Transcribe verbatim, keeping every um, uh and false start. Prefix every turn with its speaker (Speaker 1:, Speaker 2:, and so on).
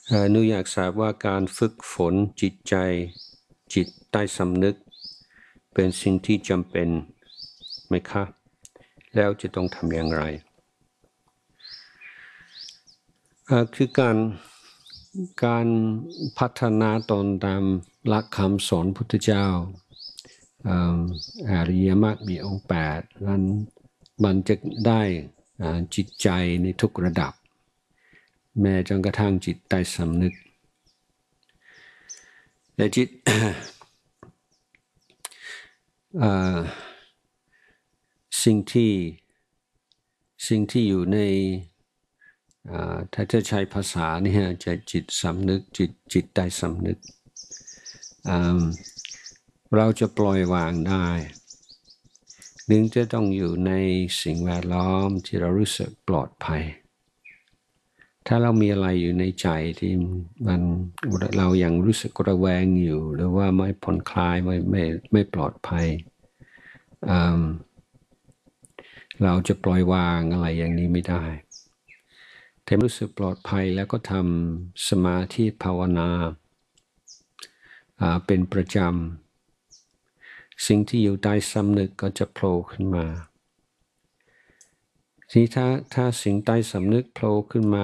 Speaker 1: เอ่อหนูอยากทราบว่าการฝึกฝนจิตใจจิตใต้สำนึกเป็นสิ่งที่จำเป็นไหมคะแล้วจะต้องทำอย่างไรเอ่อคือการการพัฒนาตนตามหลักคำสอนพุทธเจ้าอ่าอริยมรรคมีองค์แปดนั้นมันจะได้อ่าจิตใจในทุกระดับแม้จนกระทั่งจิตใต้สำนึกแต่จิต อ่าสิ่งที่สิ่งที่อยู่ในอ่าถ้าจะใช้ภาษาเนี่ยจะจิตสำนึกจิตจิตใต้สำนึกอ่าเราจะปล่อยวางได้หนึ่งจะต้องอยู่ในสิ่งแวดล้อมที่เรารู้สึกปลอดภัยถ้าเรามีอะไรอยู่ในใจที่มันเรายังรู้สึกระแวงอยู่หรือว่าไม่ผ่อนคลายไม่ไม่ไม่ปลอดภัยเราจะปล่อยวางอะไรอย่างนี้ไม่ได้ถ้ารู้สึกปลอดภัยแล้วก็ทำสมาธิภาวนาเป็นประจำสิ่งที่อยู่ใต้สำนึกก็จะโผล่ขึ้นมาทีถ้าถ้าสิ่งใต้สำนึกโผล่ขึ้นมา